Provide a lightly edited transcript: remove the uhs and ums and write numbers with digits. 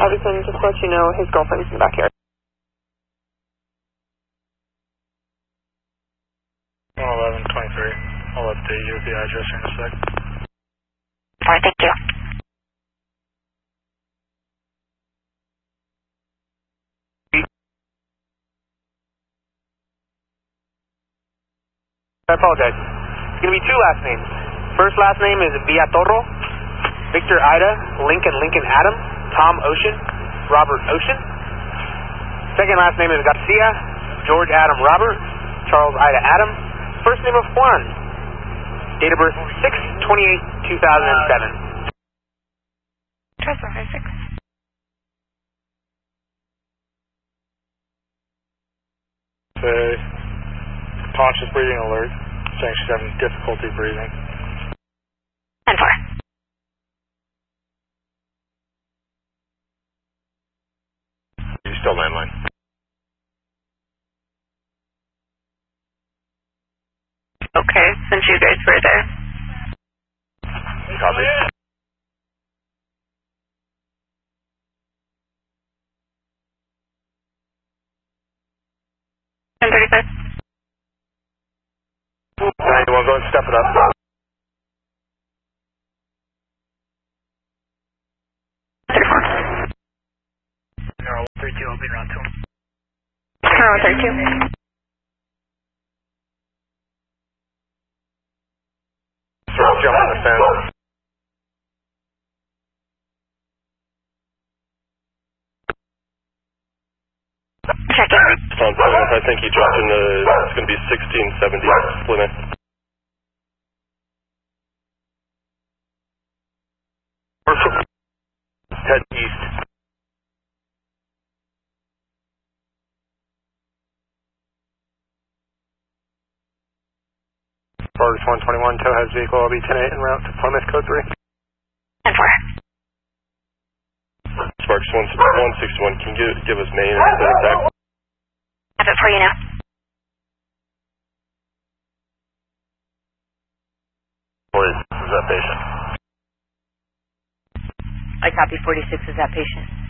Everton, just to let you know, his girlfriend's in the backyard. 111-23. I'll update you with the address in a sec. Alright, thank you. I apologize. It's going to be two last names. First last name is Villatorro, Victor Ida, Lincoln Adam, Tom Ocean, Robert Ocean. Second last name is Garcia, George Adam Robert, Charles Ida Adam. First name of Juan. Date of birth 6/28/2007. Transfer 56. Conscious breathing alert, saying she's having difficulty breathing. 10-4. You still landline? Okay, since you guys were there. Copy. $10.35. 91, go and step it up. No, 32, I'll be around to him. 32. Jump on the fence. Check in. On Plymouth, I think he dropped into, it's going to be 1670 Plymouth. Head east. Forest 121, tow has vehicle LB 10-8 en route to Plymouth, code 3. 10-4. Sparks 161, can you give us main and set it back? Have it for you now. What is that patient? I copy 46 is that patient.